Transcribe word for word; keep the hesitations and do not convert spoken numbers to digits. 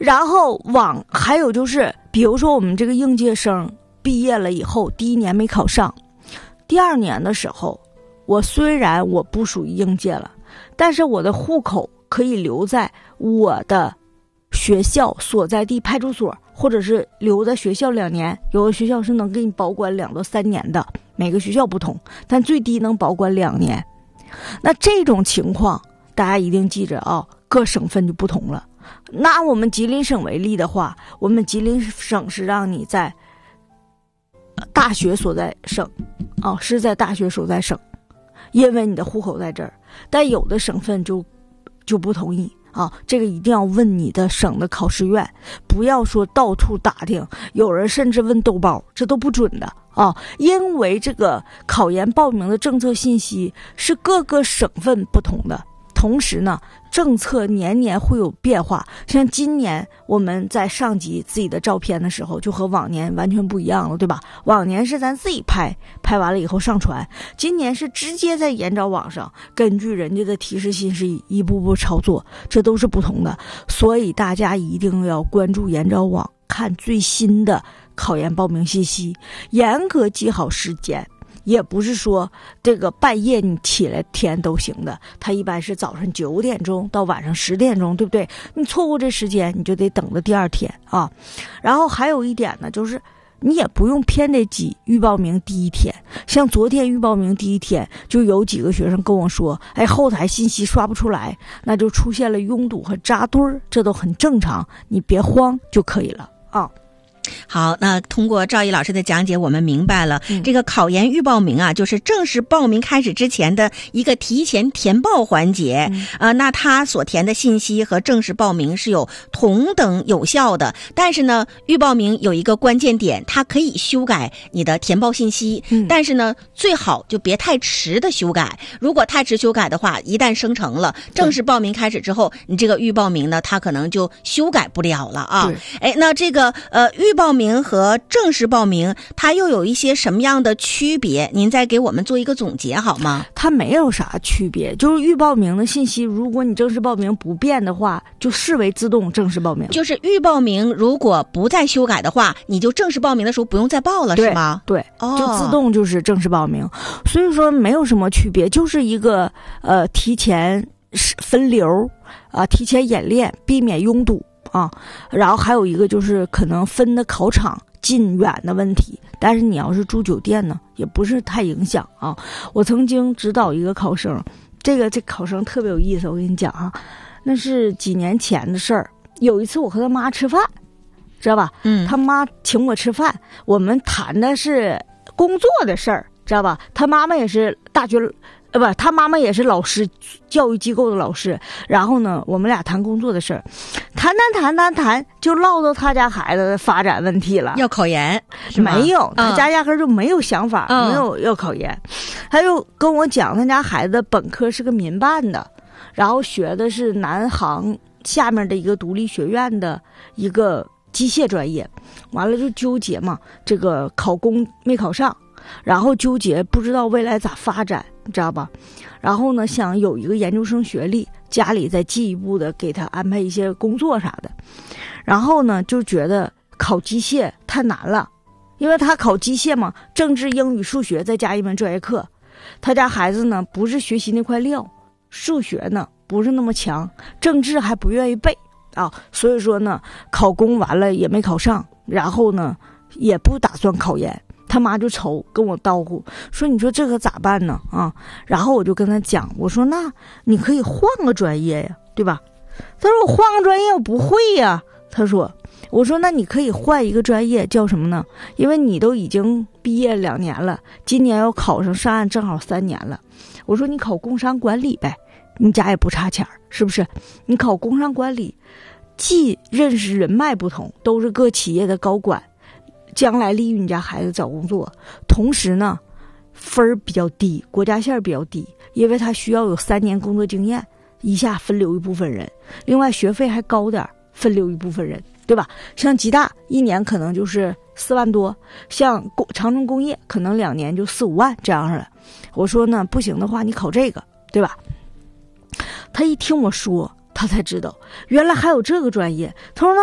然后往还有就是，比如说我们这个应届生毕业了以后，第一年没考上，第二年的时候，我虽然我不属于应届了，但是我的户口可以留在我的学校所在地派出所，或者是留在学校两年，有的学校是能给你保管两到三年的，每个学校不同，但最低能保管两年。那这种情况大家一定记着啊、哦，各省份就不同了。拿我们吉林省为例的话，我们吉林省是让你在大学所在省啊、哦，是在大学所在省，因为你的户口在这儿。但有的省份就就不同意啊，这个一定要问你的省的考试院，不要说到处打听，有人甚至问豆包，这都不准的啊。因为这个考研报名的政策信息是各个省份不同的，同时呢，政策年年会有变化。像今年我们在上集自己的照片的时候，就和往年完全不一样了，对吧？往年是咱自己拍，拍完了以后上传，今年是直接在研招网上根据人家的提示信息一步步操作，这都是不同的。所以大家一定要关注研招网，看最新的考研报名信息，严格记好时间。也不是说这个半夜你起来填都行的，它一般是早上九点钟到晚上十点钟，对不对？你错过这时间，你就得等到第二天啊。然后还有一点呢，就是你也不用偏着急预报名第一天。像昨天预报名第一天，就有几个学生跟我说，哎，后台信息刷不出来，那就出现了拥堵和扎堆儿，这都很正常，你别慌就可以了啊。 好，那通过赵毅老师的讲解，我们明白了、嗯、这个考研预报名啊，就是正式报名开始之前的一个提前填报环节、嗯、呃，那他所填的信息和正式报名是有同等有效的，但是呢，预报名有一个关键点，它可以修改你的填报信息、嗯、但是呢，最好就别太迟的修改，如果太迟修改的话，一旦生成了正式报名开始之后，你这个预报名呢，它可能就修改不了了啊。哎，那这个呃预报名和正式报名它又有一些什么样的区别？您再给我们做一个总结好吗？ 它没有啥区别，就是预报名的信息，如果你正式报名不变的话，就视为自动正式报名。 就是预报名如果不再修改的话，你就正式报名的时候不用再报了，是吗？ 对，哦、就自动就是正式报名。所以说没有什么区别，就是一个呃提前分流啊、呃，提前演练，避免拥堵。啊，然后还有一个就是可能分的考场近远的问题，但是你要是住酒店呢，也不是太影响啊。我曾经指导一个考生，这个这考生特别有意思，我跟你讲啊，那是几年前的事儿。有一次我和他妈吃饭，知道吧？嗯，他妈请我吃饭，我们谈的是工作的事儿，知道吧？他妈妈也是大学。呃，不，他妈妈也是老师，教育机构的老师。然后呢，我们俩谈工作的事儿，谈谈谈谈谈，就唠到他家孩子的发展问题了。 要考研？ 没有，他家压根就没有想法， 嗯、 没有要考研。他就跟我讲，他家孩子本科是个民办的，然后学的是南航下面的一个独立学院的一个机械专业，完了就纠结嘛，这个考公没考上。然后纠结不知道未来咋发展，你知道吧？然后呢，想有一个研究生学历，家里再进一步的给他安排一些工作啥的。然后呢，就觉得考机械太难了，因为他考机械嘛，政治、英语、数学再加一门专业课。他家孩子呢，不是学习那块料，数学呢不是那么强，政治还不愿意背啊，所以说呢，考公完了也没考上，然后呢，也不打算考研。他妈就愁，跟我叨咕说：“你说这可咋办呢？啊！”然后我就跟他讲，我说：“那你可以换个专业呀，对吧？”他说：“我换个专业我不会呀。”他说：“我说那你可以换一个专业，叫什么呢？因为你都已经毕业两年了，今年要考上上岸正好三年了。我说你考工商管理呗，你家也不差钱，是不是？你考工商管理，既认识人脉不同，都是各企业的高管。”将来利于你家孩子找工作，同时呢，分儿比较低，国家线比较低，因为他需要有三年工作经验，一下分流一部分人，另外学费还高点，分流一部分人，对吧？像吉大一年可能就是四万多，像长春工业可能两年就四五万这样的。我说呢，不行的话，你考这个，对吧？他一听我说，他才知道原来还有这个专业，他说那